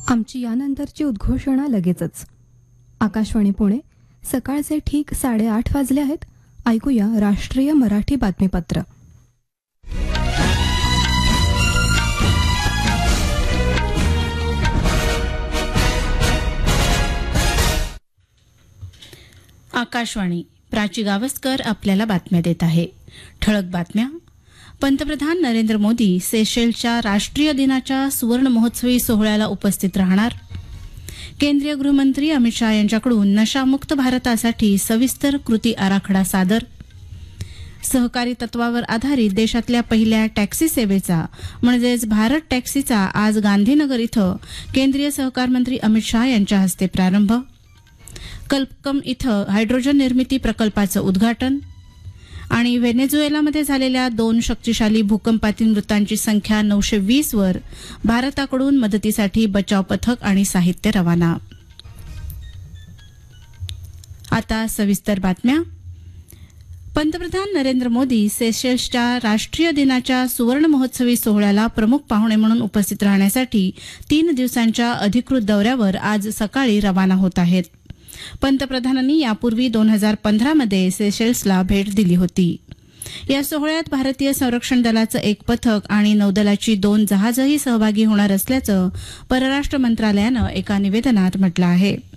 आमची यानंतरची उद्घोषणा लगेचच. आकाशवाणी पुणे, सकाळचे ठीक 8:30 वाजले आहेत. ऐकूया राष्ट्रीय मराठी बातमीपत्र. आकाशवाणी. प्राची गावस्कर आपल्याला बातम्या देत आहे. ठळक बातम्या. पंतप्रधान नरेंद्र मोदी सेशेल्सच्या राष्ट्रीय दिनाच्या सुवर्ण महोत्सवी सोहळ्याला उपस्थित राहणार. केंद्रीय गृहमंत्री अमित शाह यांच्याकडून नशामुक्त भारतासाठी सविस्तर कृती आराखडा सादर. सहकारी तत्वावर आधारित देशातल्या पहिल्या टॅक्सी सेवेचा म्हणजेच भारत टॅक्सीचा आज गांधीनगर इथं केंद्रीय सहकार मंत्री अमित शाह यांच्या हस्ते प्रारंभ. कल्पकम इथं हायड्रोजन निर्मिती प्रकल्पाचं उद्घाटन. आणि व्हेनेझुएलामध्ये झालेल्या 2 शक्तिशाली भूकंपातील मृतांची संख्या 920 वर. भारताकडून मदतीसाठी बचाव पथक आणि साहित्य रवाना. आता सविस्तर बातम्या. पंतप्रधान नरेंद्र मोदी सेशेल्सच्या राष्ट्रीय दिनाच्या सुवर्ण महोत्सवी सोहळ्याला प्रमुख पाहुणे म्हणून उपस्थित राहण्यासाठी 3 दिवसांच्या अधिकृत दौऱ्यावर आज सकाळी रवाना होत आहेत. पंतप्रधानांनी यापूर्वी 2015 मध्ये सेशेल्सला भेट दिली होती. या सोहळ्यात भारतीय संरक्षण दलाचं एक पथक आणि नौदलाची 2 जहाजही सहभागी होणार असल्याचं परराष्ट्र मंत्रालयानं एका निवेदनात म्हटलं आहे.